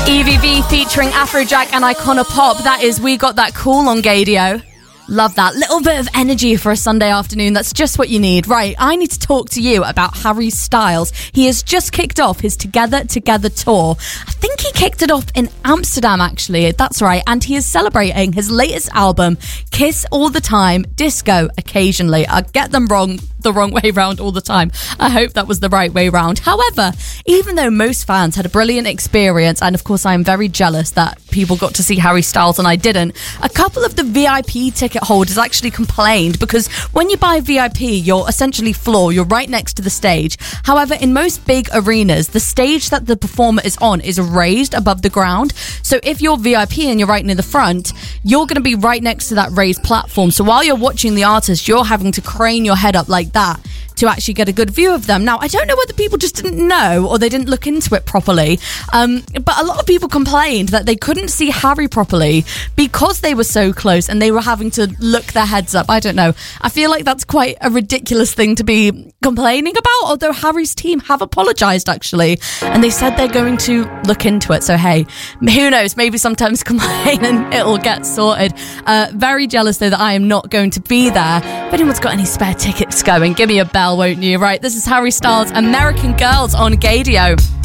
EVV featuring Afrojack and Icona Pop. That is We Got That Cool on Gadio. Love that. Little bit of energy for a Sunday afternoon. That's just what you need. Right, I need to talk to you about Harry Styles. He has just kicked off his Together tour. I think he kicked it off in Amsterdam, actually. That's right. And he is celebrating his latest album, Kiss All the Time, Disco Occasionally. I get them wrong, the wrong way round all the time. I hope that was the right way round. However, even though most fans had a brilliant experience, and of course I am very jealous that people got to see Harry Styles and I didn't, a couple of the VIP ticket holders actually complained because when you buy VIP, you're essentially floor, you're right next to the stage. However, in most big arenas, the stage that the performer is on is raised above the ground. So if you're VIP and you're right near the front, you're going to be right next to that raised platform. So while you're watching the artist, you're having to crane your head up like that to actually get a good view of them. Now, I don't know whether people just didn't know or they didn't look into it properly, but a lot of people complained that they couldn't see Harry properly because they were so close and they were having to look their heads up. I don't know. I feel like that's quite a ridiculous thing to be complaining about, although Harry's team have apologised, actually, and they said they're going to look into it. So, hey, who knows? Maybe sometimes complain and it'll get sorted. Very jealous, though, that I am not going to be there. If anyone's got any spare tickets going, give me a bell, won't you? Right, this is Harry Styles, American Girls on Gadio.